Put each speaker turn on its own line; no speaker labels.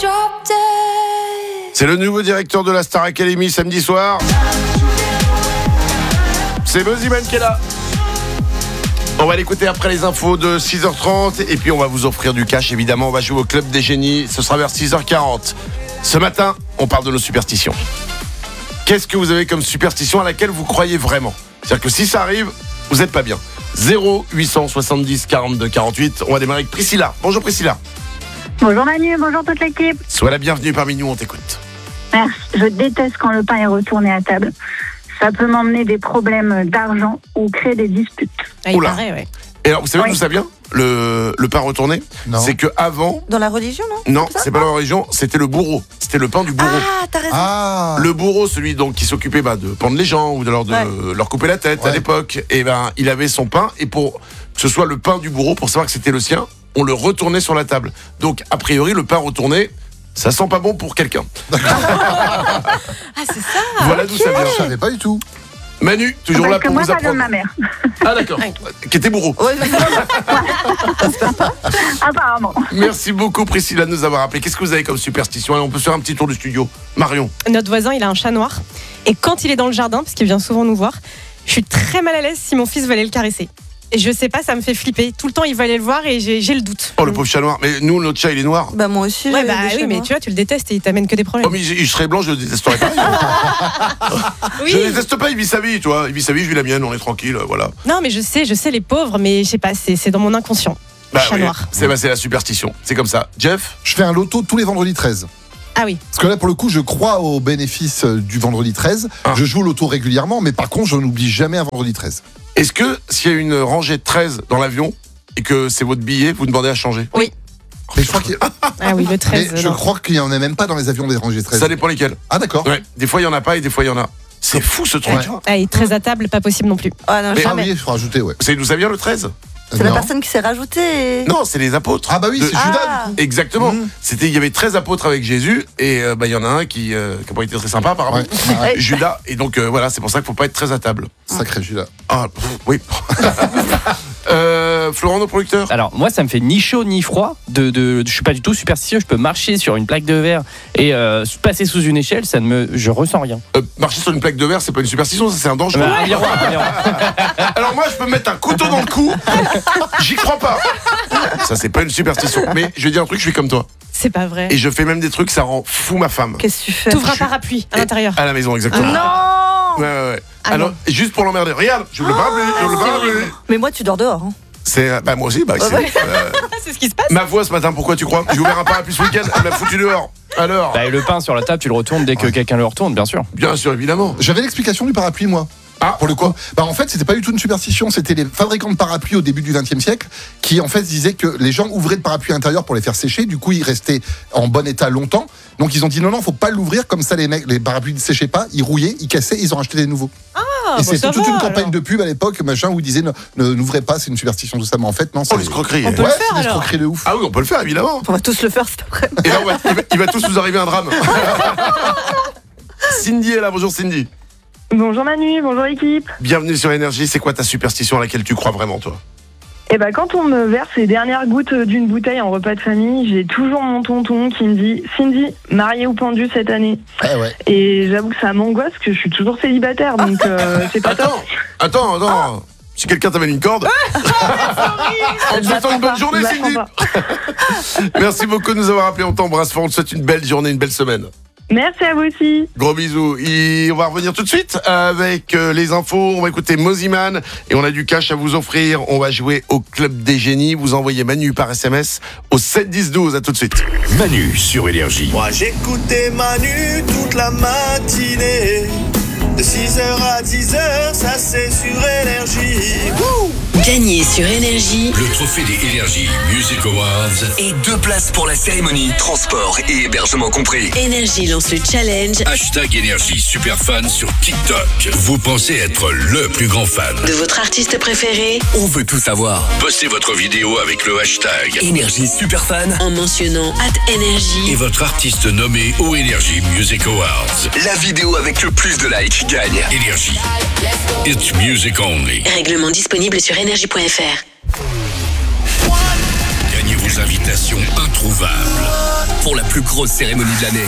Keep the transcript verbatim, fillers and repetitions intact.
C'est le nouveau directeur de la Star Academy samedi soir. C'est Moziman qui est là. On va l'écouter après les infos de six heures trente et puis on va vous offrir du cash évidemment. On va jouer au Club des Génies, ce sera vers six heures quarante. Ce matin, on parle de nos superstitions. Qu'est-ce que vous avez comme superstition à laquelle vous croyez vraiment ? C'est-à-dire que si ça arrive, vous n'êtes pas bien. zéro huit cent soixante-dix quarante-deux quarante-huit. On va démarrer avec Priscilla. Bonjour Priscilla.
Bonjour Manu, bonjour toute l'équipe.
Sois la bienvenue parmi nous, on t'écoute.
Merci. Je déteste quand le pain est retourné à table. Ça peut m'emmener des problèmes d'argent ou créer des disputes.
Ah, il
Oula.
paraît, ouais.
Et alors, vous savez
Oui.
d'où ça vient, le, le pain retourné ?
Non.
C'est que avant,
Dans la religion, non
non, c'est pas la religion, c'était le bourreau. C'était le pain du bourreau.
Ah, t'as raison.
Ah
Le bourreau, celui donc qui s'occupait bah, de pendre les gens ou de leur, de
Ouais.
leur couper la tête à
Ouais.
l'époque, et ben il avait son pain et pour que ce soit le pain du bourreau, pour savoir que c'était le sien, on le retournait sur la table. Donc a priori le pain retourné, ça sent pas bon pour quelqu'un.
Ah, c'est ça.
Voilà d'où ça
Je
vient.
savais pas du tout.
Manu, toujours
Parce
là
que
pour
moi,
vous
ça vient de
apprendre.
ma mère.
Ah d'accord. Qui était bourreau.
Ouais,
Apparemment.
Merci beaucoup Priscilla de nous avoir appelé. Qu'est-ce que vous avez comme superstition ? Allez, on peut faire un petit tour du studio. Marion.
Notre voisin, il a un chat noir. Et quand il est dans le jardin, parce qu'il vient souvent nous voir, je suis très mal à l'aise si mon fils veut aller le caresser. Et je sais pas, ça me fait flipper. Tout le temps, il va aller le voir et j'ai, j'ai le doute.
Oh le pauvre chat noir. Mais nous, notre chat il est noir.
bah moi aussi.
Ouais,
j'ai
bah
des
oui,
chats
mais
noirs.
tu vois, tu le détestes et il t'amène que des problèmes.
Oh mais il il serait blanc, je le détesterais pas.
Oui.
Je le déteste pas, il vit sa vie, tu vois. Il vit sa vie, je vis la mienne, on est tranquille, voilà.
Non, mais je sais, je sais les pauvres, mais je sais pas, c'est, c'est dans mon inconscient.
Bah
Chat
oui,
noir.
c'est, bah, c'est la superstition. C'est comme ça. Jeff ?
Je fais un loto tous les vendredis treize.
Ah oui.
Parce que là, pour le coup, je crois aux bénéfices euh, du vendredi treize.
Ah.
Je joue au loto régulièrement, mais par contre, je n'oublie jamais un vendredi treize.
Est-ce que s'il y a une rangée de treize dans l'avion et que c'est votre billet, vous demandez à changer ?
Oui.
Mais je crois qu'il y a-
Ah oui, le treize.
mais je
non.
crois qu'il n'y en a même pas dans les avions des rangées treize.
Ça dépend lesquels.
Ah d'accord.
Ouais. Des fois il y en a pas et des fois il y en a. C'est fou ce truc.
Ouais.
Ah, et treize à table, pas possible non plus.
Ah non,
Mais-
Ah
jamais.
oui, il faut rajouter, ouais.
Vous savez d'où ça vient le treize ?
C'est la
Non.
personne qui s'est rajoutée.
Non, c'est les apôtres.
Ah bah oui,
De-
c'est Judas.
Ah.
du coup.
Exactement.
Mhm.
C'était, il y avait treize apôtres avec Jésus et euh, bah il y en a un qui n'a pas été très sympa apparemment.
Ouais. Ah, ouais.
Judas. Et donc euh, voilà, c'est pour ça qu'il faut pas être très à table.
Sacré Judas.
Ah pff, oui. euh, Florent, nos producteurs.
Alors moi ça me fait ni chaud ni froid, de, de, je suis pas du tout superstitieux, je peux marcher sur une plaque de verre et euh, passer sous une échelle, ça ne me, je ressens rien.
Euh, marcher sur une plaque de verre, c'est pas une superstition, ça c'est un danger.
Bah, un miroir, un miroir.
Alors moi je peux me mettre un couteau dans le cou, j'y crois pas. Ça c'est pas une superstition. Mais je vais dire un truc, je suis comme toi.
C'est pas vrai.
Et je fais même des trucs, ça rend fou ma femme.
Qu'est-ce que tu fais
T'ouvres un parapluie à l'intérieur.
À la maison, exactement.
Non.
Ouais, ouais, ouais.
Ah
Alors,
non.
juste pour l'emmerder, regarde, je le parapluie, je le parapluie.
Mais moi, tu dors dehors. Hein.
C'est, euh, bah moi aussi, bah, c'est,
Ouais.
euh,
Ah, c'est ce qui se passe.
ma voix ce matin, pourquoi tu crois ? J'ai ouvert un parapluie ce week-end, elle m'a foutu dehors. Alors,
Bah, et le pain sur la table, tu le retournes dès que quelqu'un le retourne, bien sûr.
bien sûr, évidemment.
J'avais l'explication du parapluie, moi.
Ah,
Pour le coup, bah en fait, c'était pas du tout une superstition, c'était les fabricants de parapluies au début du vingtième siècle qui en fait disaient que les gens ouvraient le parapluie intérieur pour les faire sécher, du coup ils restaient en bon état longtemps. Donc ils ont dit non non, faut pas l'ouvrir comme ça les mecs les parapluies ne séchaient pas, ils rouillaient, ils cassaient, ils ont acheté des nouveaux.
Ah,
Et
bon,
c'était
ça
toute
va,
une campagne
alors.
de pub à l'époque machin où ils disaient ne, ne- n'ouvrez pas, c'est une superstition tout ça, mais en fait non, c'est
Oh, l'escroquerie.
On peut
ouais,
le faire,
c'est une
alors.
escroquerie de ouf.
Ah oui, on peut le faire, évidemment.
On va tous le faire cet après.
Et là, on va- il, va, il va tous nous arriver un drame. Cindy est là, bonjour Cindy.
Bonjour Manu, bonjour équipe.
Bienvenue sur Énergie, c'est quoi ta superstition à laquelle tu crois vraiment, toi ?
Et ben quand on me verse les dernières gouttes d'une bouteille en repas de famille, j'ai toujours mon tonton qui me dit « Cindy, mariée ou pendue cette année
Eh ouais. ?»
Et j'avoue que ça m'angoisse parce que je suis toujours célibataire, donc euh, c'est pas top.
Attends, attends, attends. Si quelqu'un t'amène une corde. On te souhaite une bonne journée,
Je
Cindy.
l'apprends pas.
Merci beaucoup de nous avoir appelés. On t'embrasse fort. On te souhaite une belle journée, une belle semaine.
Merci à vous aussi.
Gros bisous. Et on va revenir tout de suite avec euh, les infos. On va écouter Moziman et on a du cash à vous offrir. On va jouer au Club des Génies. Vous envoyez Manu par S M S au sept dix douze. À tout de suite.
Manu sur Énergie.
Moi j'écoutais Manu toute la matinée. De six heures à dix heures, ça c'est sur Énergie. Wouh!
Gagné sur Énergie
Le trophée des Énergie Music Awards.
et deux places pour la cérémonie. Transport et hébergement compris. Énergie lance le challenge
Hashtag Énergie Superfan sur TikTok. Vous pensez être le plus grand fan.
de votre artiste préféré. On veut tout savoir.
Postez votre vidéo avec le hashtag
Énergie Superfan en mentionnant at
et
Énergie.
votre artiste nommé aux Énergie Music Awards.
La vidéo avec le plus de likes gagne.
Énergie. It's music only.
Règlement disponible sur énergie point f r.
Gagnez vos invitations introuvables.
Pour la plus grosse cérémonie de l'année.